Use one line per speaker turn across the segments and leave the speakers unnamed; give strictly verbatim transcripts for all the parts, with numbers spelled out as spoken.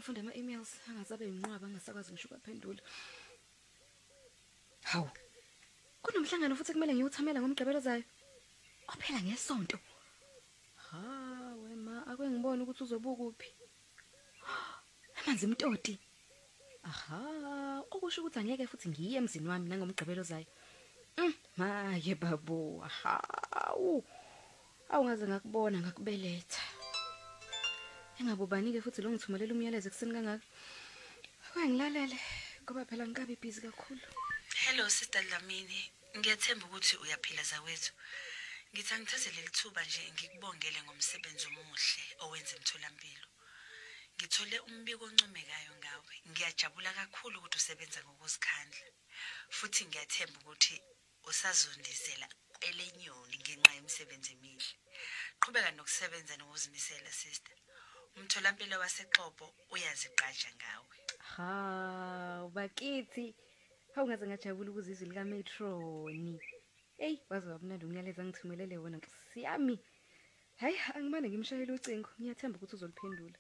ngifunda ama-emails angazabe inqwaba angasakwazi ngisho ukuphendula. Hawu. Kunomhlangano futhi kumele ngiyothamela ngomgqibelo zayo. Ophela ngesonto. Ha, wema akwengibona ukuthi uzobuka uphi. Amanzi imtoti. Aha, okusho ukuthi angeke futhi ngiye emzini wami nangomgqibelo zayo. Mm, maye babo. Aha. Awungaze ngakubona ngakubeletha. Engabobani ke futhi lo ngithumelela umyalezo ekseni kangaka. Wengilalele ngoba phela ngikabi busy kakhulu.
Hello Sister Dlamini, ngiyathemba ukuthi uyaphila zawethu. Ngithi angithathele lithuba nje ngikubongele ngomsebenzi omuhle owenza emtholampilo. Ngithole umbiko oncomekayo ngawe. Ngiyajabula kakhulu ukuthi usebenza ngokuzikhandla. Futhi ngiyathemba ukuthi usazondizela kwelenyoni ngenxa yemisebenzi emihle. Qhubeka nokusebenza nokuzimisela sister. Umtholampilo waseXhobo uyaziqaja ngawe.
Ha, bakithi. Awungaze ngajabula ukuzizwa lika Metroni. Hey, wazi wabunandi umyalezo angithumelele wona Nkosi yami. Hayi, angimane ngimshayela ucingo. Ngiyathemba ukuthi uzoliphendula.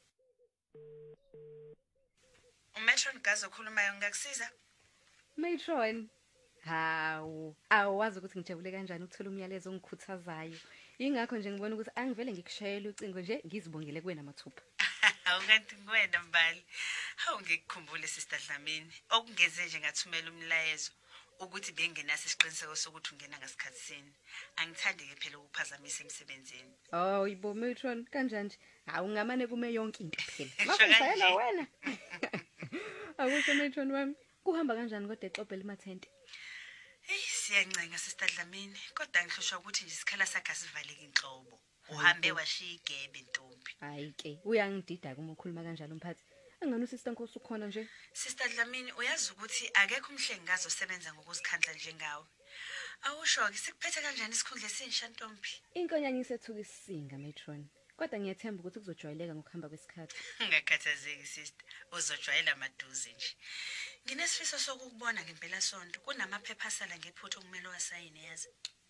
uMetron Gazo okhulumayo ngakusiza?
Metron. Hawu, awazi ukuthi ngijabule kanjani ukuthola umyalezo ongikhuthazayo. Ingakho nje ngibona ukuthi angivele ngikushayela ucingo nje ngizibongele kuwena mathupha.
Awukanti kuwena Mbali. Hawu ngikukhumbule Sister Dlamini. Okungeze nje ngathumela umlayezo ukuthi bengenaso isiqiniseko sokuthi ungena ngasikhathi sini. Angithandi ke phela ukuphazamisa emsebenzini.
Oh, ibo Metron kanjani nje? Hawu ngamane kume yonke into phela. Mafayela wena. Awusho Metron wami. Kuhamba kanjani kodwa eXhobo limathente?
Hey, siyancenga Sister Dlamini, kodwa ngihloshwa ukuthi nje isikhala sakhe asivaleki inhlobo. Uhambe washiya igebe ntombi.
Hayi ke, uyangidida kuma ukhuluma kanjalo mphathi. Angani uSister Nkosi ukhona nje?
Sister Dlamini, uyazi ukuthi akekho umhlengazi osebenza ngokuzikhandla njengawe. Awusho ke sikuphethe kanjani isikhundla esinsha ntombi?
Inkonyanya isethuka isisinga Metron. Kodwa ngiyathemba ukuthi kuzojwayeleka ngokuhamba kwesikhathi.
Ungakhathazeki sister, uzojwayela maduze nje. Nginesifiso sokukubona ngempela sonto. Kunamaphepha asala ngephutho okumele wasayine yazi.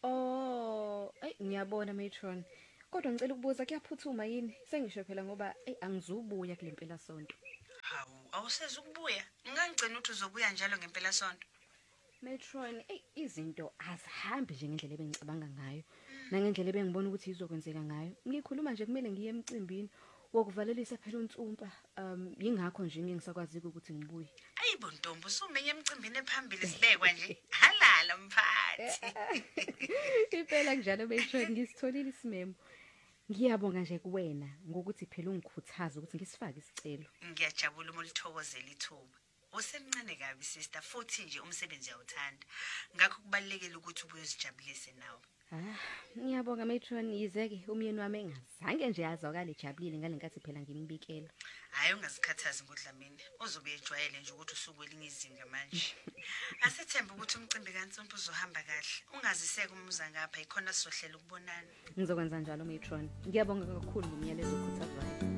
Oh, ay ngiyabona Metron. Kodwa ngicela ukubuza kuyaphuthuma yini? Sengisho phela ngoba ey angizubuya kule mpela sonto.
Hawu, awusezi ukubuya. Ngangigcina ukuthi uzobuya njalo ngempela sonto.
Metron, ey izinto azihambi nje ngendlela ebengicabanga ngayo. Nangendlela ebengibona ukuthi izokwenzeka ngayo. Ngikhuluma nje kumele ngiye emcimbini wokuvalelisa phela uNtsumpa. Um yingakho nje ngingisakwazi ukuthi ngibuye.
Ayibo ntombi usumenye emcimbini ephambili sibekwa nje. Halala mphathi.
Impela njalo Metron ngisitholile isimemo. Ngiyabonga nje kuwena ngokuthi phela ungikhuthaza ukuthi ngisifake isicelo.
Ngiyajabula uma lithokozela ithuba. Usemncane kabi sister futhi nje umsebenzi uyawuthanda. Ngakho kubalekile ukuthi ubuye uzijabulise nawe.
Ah, ngiyabonga Metron yizeke umyeni wami engazange nje yazwakala ejabulile ngalenkathi phela ngimbikela.
Hayi ungazikhathazi ngoDlamini. Uzobe ejwayele nje ukuthi usuku elinye izinga manje. Asithemba ukuthi umcimbi kaNtsumpa uzohamba kahle. Ungaziseke umuza ngapha ikhona sizohlela ukubonana.
Ngizokwenza njalo Metron. Ngiyabonga kakhulu ngomyalezo okhuthazayo.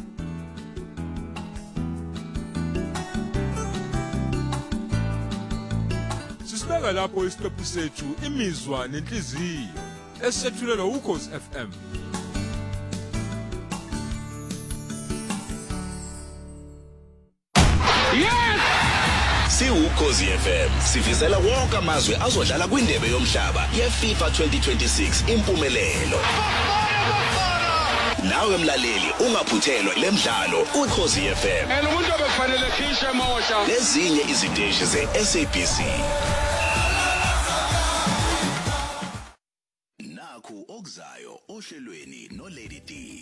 Sibeka lapho isiqephu sethu imizwa nenhliziyo esethulelwa uKhosi F M.
Yes! Si uKhosi F M sivizela wonke amazwe azodlala kwindebe yomhlaba yeFIFA twenty twenty-six impumelelo. Nawe mlaleli ungaphuthelwa lemidlalo uKhosi F M.
And umuntu obekufanele khishe mosha.
Lezinye iziteshi ze-S A B C. Nakhu okuzayo ohlelweni no Lady D.